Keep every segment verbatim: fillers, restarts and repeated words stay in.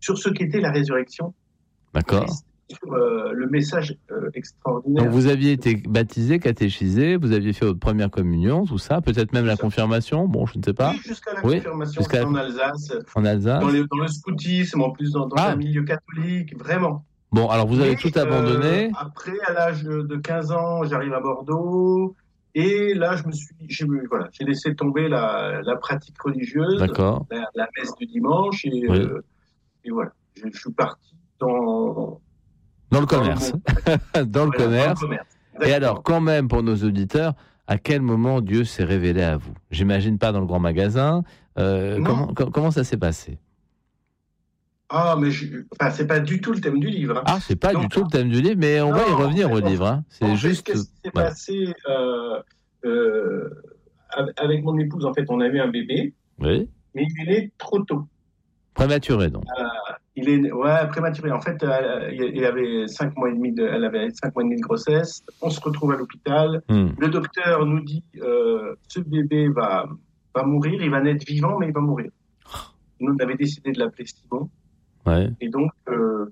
sur ce qu'était la résurrection. D'accord. Sur euh, le message euh, extraordinaire. Donc vous aviez été baptisé, catéchisé, vous aviez fait votre première communion, tout ça, peut-être même la confirmation, bon, je ne sais pas. Oui, jusqu'à la oui, confirmation, jusqu'à la... en Alsace. En Alsace. Dans, les, dans le scoutisme, en plus dans, dans ah. un milieu catholique, vraiment. Bon, alors vous avez Mais, tout abandonné. Euh, après, à l'âge de quinze ans, j'arrive à Bordeaux. Et là, je me suis, j'ai, voilà, j'ai laissé tomber la, la pratique religieuse, D'accord. La, la messe du dimanche. Et, oui. euh, et voilà, je, je suis parti dans... Dans le commerce. Dans, dans, le voilà, commerce. dans le commerce. Et alors, quand même, pour nos auditeurs, à quel moment Dieu s'est révélé à vous ? J'imagine pas dans le grand magasin. Euh, comment, comment ça s'est passé ? Ah, mais je... enfin, c'est pas du tout le thème du livre. Hein. Ah, c'est pas Donc, du tout le thème du livre, mais on non, va y revenir fait, au livre. Hein. C'est en juste. Fait, qu'est-ce qui s'est voilà. passé euh, euh, avec mon épouse, en fait, on a eu un bébé, oui. mais il est né trop tôt. Prématuré, donc. Euh, il est, ouais, prématuré. En fait, euh, il avait cinq mois et demi de, elle avait cinq mois et demi de grossesse. On se retrouve à l'hôpital. Hmm. Le docteur nous dit, euh, ce bébé va, va mourir. Il va naître vivant, mais il va mourir. Nous, on avait décidé de l'appeler Simon. Ouais. Et donc, euh,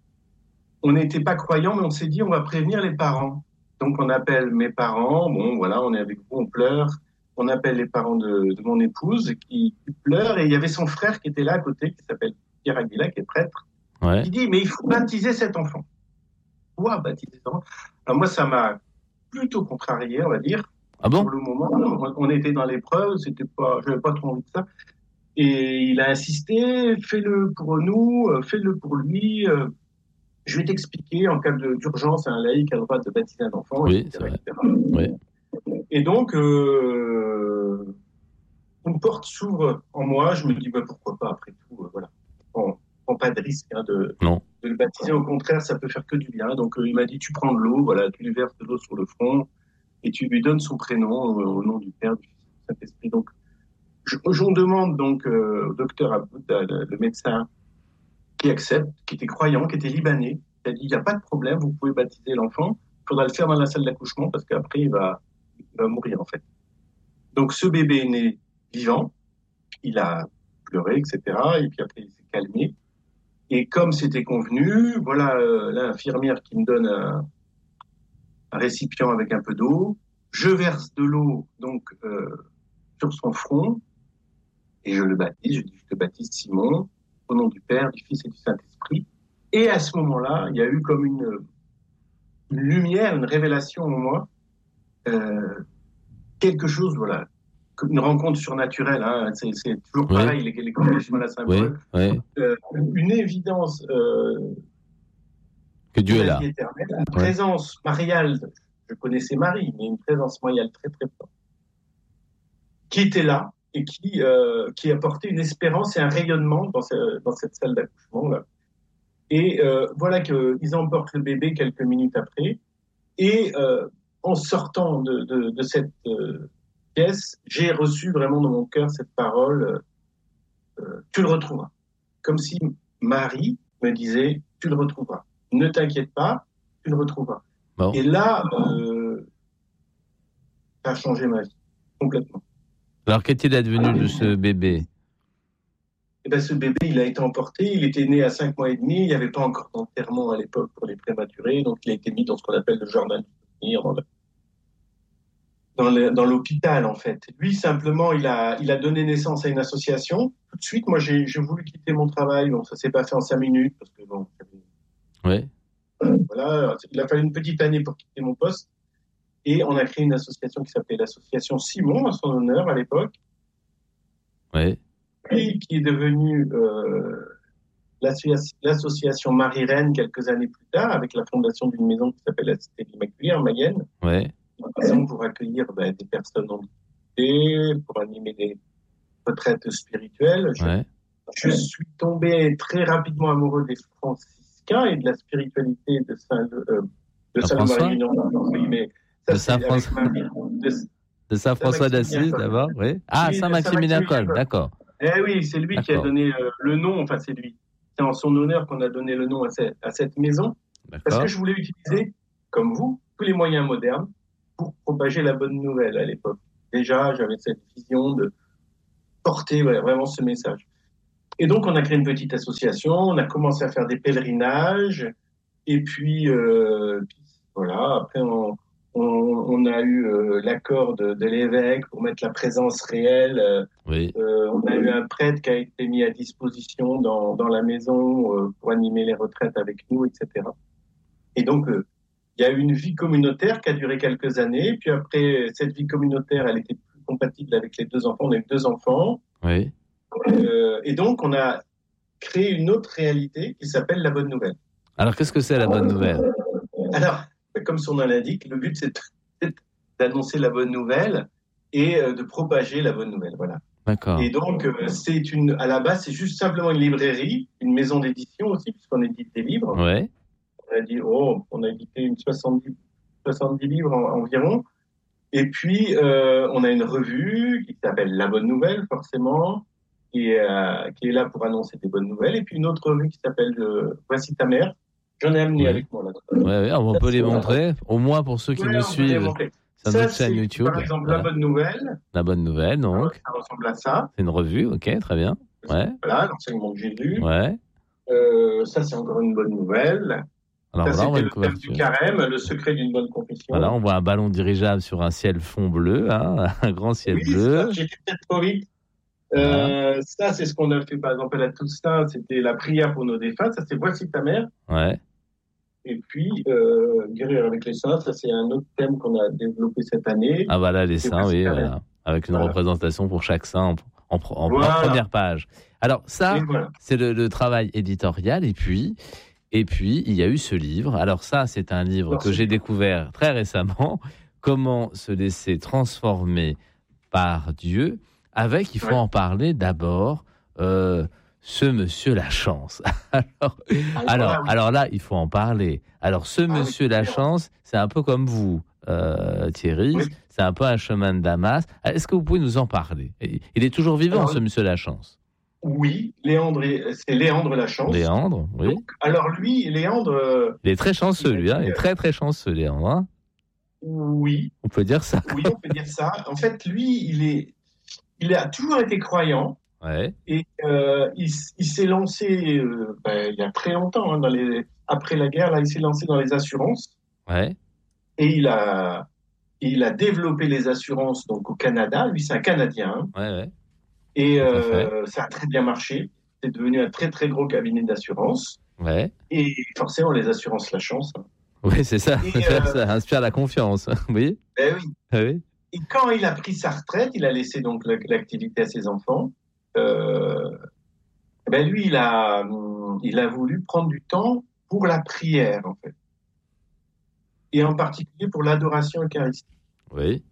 on n'était pas croyants, mais on s'est dit, on va prévenir les parents. Donc, on appelle mes parents. Bon, voilà, on est avec vous, on pleure. On appelle les parents de, de mon épouse qui, qui pleurent. Et il y avait son frère qui était là à côté, qui s'appelle Pierre Aguila, qui est prêtre. Ouais. Il dit, mais il faut baptiser cet enfant. Quoi, baptiser cet enfant ? Alors, moi, ça m'a plutôt contrarié, on va dire. Ah bon ? Pour le moment, on, on était dans l'épreuve, c'était pas, j'avais pas trop envie de ça. Et il a insisté, fais-le pour nous, fais-le pour lui. Je vais t'expliquer, en cas de, d'urgence, un laïc a le droit de baptiser un enfant. Oui, et cetera, c'est vrai. Oui. Et donc, euh, une porte s'ouvre en moi. Je me dis, bah, pourquoi pas, après tout, euh, voilà. On prend pas de risque hein, de, non. de le baptiser. Au contraire, ça peut faire que du bien. Donc, euh, il m'a dit, tu prends de l'eau, voilà, tu lui verses de l'eau sur le front et tu lui donnes son prénom euh, au nom du Père, du Fils et du Saint-Esprit. Donc, je, j'en demande donc euh, au docteur Aboud, le, le médecin, qui accepte, qui était croyant, qui était libanais. Il a dit, il n'y a pas de problème, vous pouvez baptiser l'enfant. Il faudra le faire dans la salle d'accouchement parce qu'après, il va, il va mourir, en fait. Donc, ce bébé est né vivant. Il a pleuré, et cetera. Et puis après, il s'est calmé. Et comme c'était convenu, voilà euh, l'infirmière qui me donne un, un récipient avec un peu d'eau. Je verse de l'eau, donc, euh, sur son front. Et je le baptise. Je dis, je te baptise Simon, au nom du Père, du Fils et du Saint-Esprit. Et à ce moment-là, il y a eu comme une, une lumière, une révélation en moi, euh, quelque chose, voilà, une rencontre surnaturelle, hein, c'est, c'est toujours oui. pareil, les, les connexions à la symbole, oui, oui. Euh, une évidence euh, que Dieu est là. Éternelle, une ouais. présence mariale, je connaissais Marie, mais une présence mariale très très forte, qui était là et qui, euh, qui apportait une espérance et un rayonnement dans, ce, dans cette salle d'accouchement là. Et euh, voilà qu'ils emportent le bébé quelques minutes après. Et euh, en sortant de, de, de cette euh, pièce, j'ai reçu vraiment dans mon cœur cette parole, euh, tu le retrouveras. Comme si Marie me disait, tu le retrouveras. Ne t'inquiète pas, tu le retrouveras. Bon. Et là, euh, ça a changé ma vie, complètement. Alors, qu'est-il advenu de ce bébé ? Eh ben, ce bébé, il a été emporté, il était né à cinq mois et demi, il n'y avait pas encore d'enterrement à l'époque pour les prématurés, donc il a été mis dans ce qu'on appelle le jardin du souvenir, dans, le, dans, le, dans l'hôpital en fait. Lui, simplement, il a, il a donné naissance à une association. Tout de suite, moi, j'ai, j'ai voulu quitter mon travail, bon, ça s'est pas fait en cinq minutes, parce que bon... Oui. Voilà, il a fallu une petite année pour quitter mon poste, et on a créé une association qui s'appelait l'association Simon, à son honneur à l'époque. Oui. Puis qui est devenue euh, l'association, l'association Marie-Reine quelques années plus tard, avec la fondation d'une maison qui s'appelle la Cité de l'Immaculée en Mayenne. Oui. Une maison pour accueillir ben, des personnes handicapées, pour animer des retraites spirituelles. Je, ouais. je suis tombé très rapidement amoureux des franciscains et de la spiritualité de Saint euh, de Saint Marie mais ça, de Saint François Marie, de, de Saint François d'Assise d'abord, oui. Ah, oui, Saint Maximilien Kolbe, d'accord. Eh oui, c'est lui D'accord. qui a donné euh, le nom, enfin c'est lui. C'est en son honneur qu'on a donné le nom à cette, à cette maison. D'accord. Parce que je voulais utiliser, comme vous, tous les moyens modernes pour propager la bonne nouvelle à l'époque. Déjà, j'avais cette vision de porter ouais, vraiment ce message. Et donc, on a créé une petite association, on a commencé à faire des pèlerinages, et puis, euh, puis voilà, après, on, on, on a eu euh, l'accord de, de l'évêque pour mettre la présence réelle. Euh, Oui. euh, on a eu un prêtre qui a été mis à disposition dans, dans la maison euh, pour animer les retraites avec nous, et cetera. Et donc, euh, il y a eu une vie communautaire qui a duré quelques années, puis après, cette vie communautaire, elle était plus compatible avec les deux enfants. On a eu deux enfants. Oui. Euh, et donc, on a créé une autre réalité qui s'appelle la bonne nouvelle. Alors, qu'est-ce que c'est la bonne nouvelle? Alors, comme son nom l'indique, le but, c'est d'annoncer la bonne nouvelle et euh, de propager la bonne nouvelle. Voilà. D'accord. Et donc, euh, c'est une, à la base, c'est juste simplement une librairie, une maison d'édition aussi, puisqu'on édite des livres. Ouais. On a dit, oh, on a édité une soixante-dix, soixante-dix livres en, environ. Et puis, euh, on a une revue qui s'appelle La Bonne Nouvelle, forcément, qui est, euh, qui est là pour annoncer des bonnes nouvelles. Et puis une autre revue qui s'appelle euh, Voici ta mère. J'en ai amené Oui. avec moi là. Ouais, ouais, on Ça, peut les c'est- montrer, au moins pour ceux qui Ouais, nous on peut les suivent montrer. sur Ça, notre chaîne c'est YouTube. par exemple Voilà. La Bonne Nouvelle. La bonne nouvelle, Alors, donc. ça ressemble à ça. C'est une revue, ok, très bien. Ouais. Voilà, l'enseignement de Jésus. Ouais. Euh, ça, c'est encore une bonne nouvelle. Alors Ça, voilà, on voit c'était une le thème du couverture. carême, le secret d'une bonne confession. Voilà, on voit un ballon dirigeable sur un ciel fond bleu, hein, un grand ciel Oui, bleu. ça, j'ai fait peut-être trop vite. Voilà. Euh, ça, c'est ce qu'on a fait, par exemple, à la Toussaint, c'était la prière pour nos défunts. Ça, c'est Voici ta mère. Ouais. Et puis, euh, guérir avec les saints, ça, c'est un autre thème qu'on a développé cette année. Ah voilà, les C'est saints, Voici oui, ta mère. voilà. Avec une Voilà. représentation pour chaque saint en, en, en- en Voilà. première page. Alors ça, Et voilà. c'est le, le travail éditorial. Et puis, et puis, il y a eu ce livre. Alors ça, c'est un livre Alors, que ce j'ai livre. découvert très récemment. Comment se laisser transformer par Dieu. Avec, il faut Ouais. en parler d'abord, euh, ce monsieur Lachance. alors, alors, là, oui. alors là, il faut en parler. Alors, ce Ah oui, monsieur c'est sûr. Lachance, c'est un peu comme vous, euh, Thierry. Oui. C'est un peu un chemin de Damas. Est-ce que vous pouvez nous en parler? Il est toujours vivant, Alors, ce monsieur Lachance. Oui, Léandre, est- c'est Léandre Lachance. Léandre, oui. Donc, alors lui, Léandre, euh, Il est très chanceux, il a lui. Hein. dit, Il est très, très chanceux, Léandre. Hein. oui, On peut dire ça. oui, on peut dire ça. En fait, lui, il est, il a toujours été croyant Ouais. et euh, il, s- il s'est lancé euh, ben, il y a très longtemps, hein, dans les, après la guerre, là, il s'est lancé dans les assurances Ouais. et il a, il a développé les assurances donc au Canada. Lui, c'est un Canadien, hein, Ouais, ouais. et Tout à fait. euh, ça a très bien marché. C'est devenu un très très gros cabinet d'assurance Ouais. et forcément les assurances la chance. Hein. Oui, c'est ça. Et, euh, Ça inspire la confiance. Oui. Ben oui. Ah oui. Et quand il a pris sa retraite, il a laissé donc l'activité à ses enfants. Euh, ben lui, il a, il a voulu prendre du temps pour la prière, en fait, et en particulier pour l'adoration eucharistique. Oui.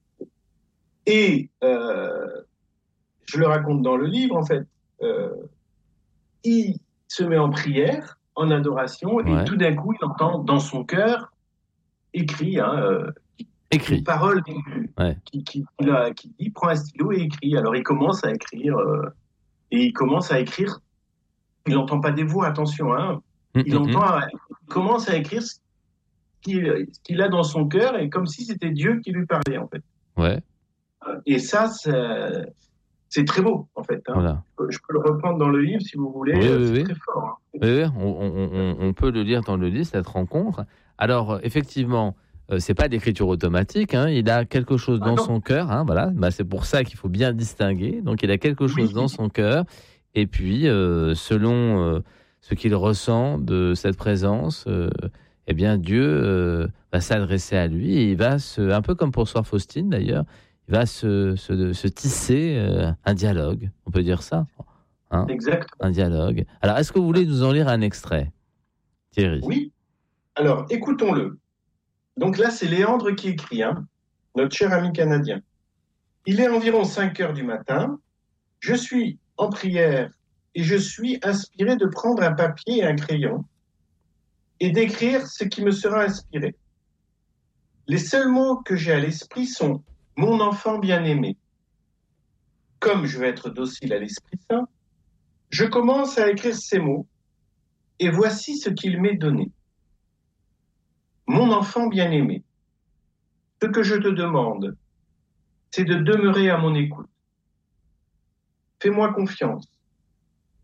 Et euh, je le raconte dans le livre, en fait. Euh, il se met en prière, en adoration, Ouais. et tout d'un coup, il entend dans son cœur écrit, hein, euh, Écrit. une parole qui, Ouais. qui, qui, qui, a- qui dit prends un stylo et écrit. Alors il commence à écrire euh, et il commence à écrire. Il n'entend pas des voix, attention. Hein. Hum, Il hum, hum. entend, il commence à écrire ce qu'il, ce qu'il a dans son cœur et comme si c'était Dieu qui lui parlait en fait. Ouais. Et ça, c'est, c'est très beau en fait. Hein. Voilà. Je peux le reprendre dans le livre si vous voulez. Oui, oui, c'est oui. très fort. Hein. Oui, oui, on, on- on- on peut le lire dans le livre, cette rencontre. Alors, euh, effectivement, euh, c'est pas d'écriture automatique. Hein, il a quelque chose Ah dans non. son cœur. Hein, voilà. Bah, c'est pour ça qu'il faut bien distinguer. Donc, il a quelque chose Oui. dans son cœur. Et puis, euh, selon euh, ce qu'il ressent de cette présence, euh, eh bien, Dieu euh, va s'adresser à lui. Et il va se, un peu comme pour Sœur Faustine d'ailleurs, il va se, se, se tisser euh, un dialogue. On peut dire ça. Hein, Exact. un dialogue. Alors, est-ce que vous voulez nous en lire un extrait, Thierry? Oui. Alors écoutons-le. Donc là, c'est Léandre qui écrit, hein, notre cher ami canadien. Il est environ cinq heures du matin. Je suis en prière et je suis inspiré de prendre un papier et un crayon et d'écrire ce qui me sera inspiré. Les seuls mots que j'ai à l'esprit sont « mon enfant bien-aimé ». Comme je veux être docile à l'Esprit Saint, je commence à écrire ces mots et voici ce qu'il m'est donné. Mon enfant bien-aimé, ce que je te demande, c'est de demeurer à mon écoute. Fais-moi confiance.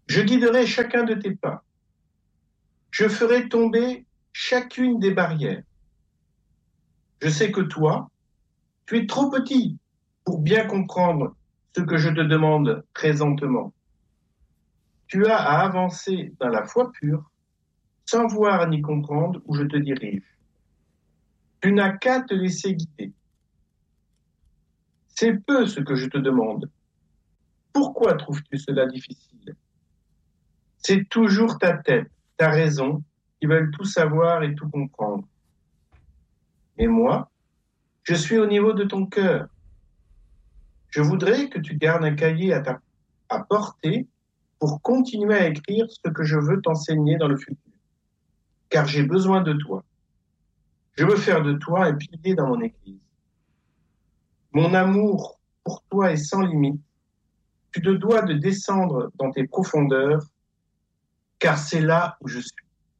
Je guiderai chacun de tes pas. Je ferai tomber chacune des barrières. Je sais que toi, tu es trop petit pour bien comprendre ce que je te demande présentement. Tu as à avancer dans la foi pure, sans voir ni comprendre où je te dirige. Tu n'as qu'à te laisser guider. C'est peu ce que je te demande. Pourquoi trouves-tu cela difficile? C'est toujours ta tête, ta raison, qui veulent tout savoir et tout comprendre. Mais moi, je suis au niveau de ton cœur. Je voudrais que tu gardes un cahier à ta à portée pour continuer à écrire ce que je veux t'enseigner dans le futur. Car j'ai besoin de toi. Je veux faire de toi un pilier dans mon Église. Mon amour pour toi est sans limite. Tu te dois de descendre dans tes profondeurs, car c'est là où je suis.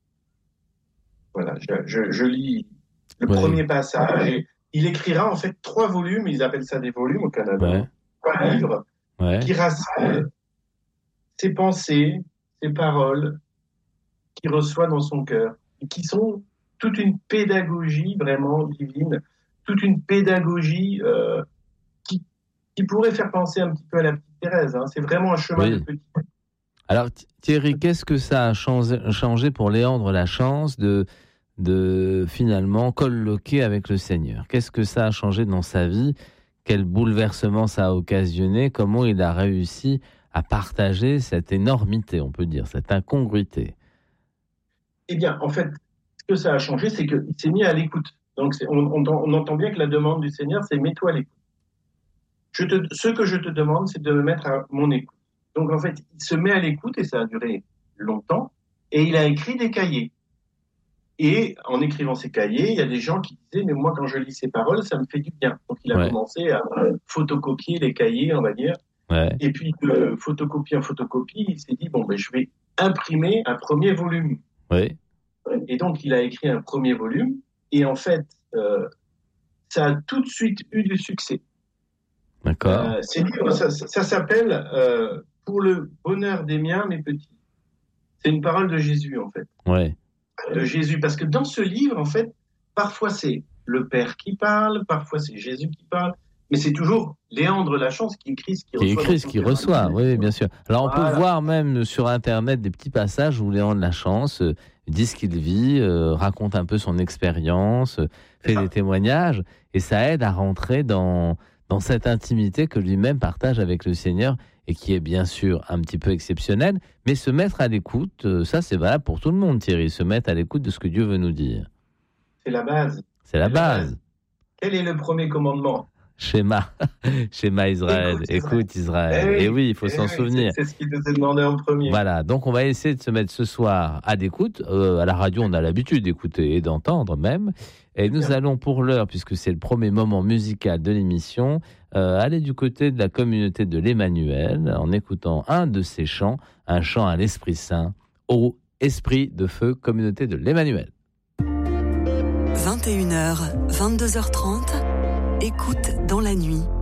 Voilà, je, je, je lis le ouais. premier passage. Et il écrira en fait trois volumes, ils appellent ça des volumes au Canada, ouais. trois livres, ouais. qui rassemblent ses pensées, ses paroles qu'il reçoit dans son cœur, et qui sont toute une pédagogie vraiment divine, toute une pédagogie euh, qui, qui pourrait faire penser un petit peu à la petite Thérèse. Hein. C'est vraiment un chemin oui. de petit. Alors Thierry, qu'est-ce que ça a changé, changé pour Léandre Lachance de, de finalement colloquer avec le Seigneur? Qu'est-ce que ça a changé dans sa vie? Quel bouleversement ça a occasionné? Comment il a réussi à partager cette énormité, on peut dire, cette incongruité? Eh bien, en fait, ce que ça a changé, c'est qu'il s'est mis à l'écoute. Donc, c'est, on, on, on entend bien que la demande du Seigneur, c'est « mets-toi à l'écoute ». Je te, ce que je te demande, c'est de me mettre à mon écoute. Donc, en fait, il se met à l'écoute, et ça a duré longtemps, et il a écrit des cahiers. Et en écrivant ces cahiers, il y a des gens qui disaient « mais moi, quand je lis ces paroles, ça me fait du bien ». Donc, il a ouais. commencé à photocopier les cahiers, on va dire. Ouais. Et puis, de photocopie en photocopie, il s'est dit « bon, ben, je vais imprimer un premier volume ». Oui. Et donc, il a écrit un premier volume. Et en fait, euh, ça a tout de suite eu du succès. D'accord. Euh, c'est livre, ça, ça s'appelle euh, « Pour le bonheur des miens, mes petits ». C'est une parole de Jésus, en fait. Ouais. De Jésus. Parce que dans ce livre, en fait, parfois c'est le Père qui parle, parfois c'est Jésus qui parle. Mais c'est toujours Léandre Lachance qui écrit ce qu'il qui reçoit. Écrit ce qu'il reçoit, oui, bien sûr. Alors, on voilà. peut voir même sur Internet des petits passages où Léandre Lachance euh, dit ce qu'il vit, euh, raconte un peu son expérience, euh, fait des témoignages, et ça aide à rentrer dans, dans cette intimité que lui-même partage avec le Seigneur, et qui est bien sûr un petit peu exceptionnelle, mais se mettre à l'écoute, euh, ça c'est valable pour tout le monde, Thierry, se mettre à l'écoute de ce que Dieu veut nous dire. C'est la base. C'est la, c'est base. la base. Quel est le premier commandement ? Schéma, schéma Israël, écoute Israël. Écoute Israël. Et oui, et oui il faut s'en oui, souvenir. C'est, c'est ce qu'il nous a demandé en premier. Voilà, donc on va essayer de se mettre ce soir à l'écoute. Euh, à la radio, on a l'habitude d'écouter et d'entendre même. Et nous Bien. allons pour l'heure, puisque c'est le premier moment musical de l'émission, euh, aller du côté de la communauté de l'Emmanuel en écoutant un de ses chants, un chant à l'Esprit Saint, au Esprit de Feu, communauté de l'Emmanuel. vingt et une heures, vingt-deux heures trente. Écoute dans la nuit,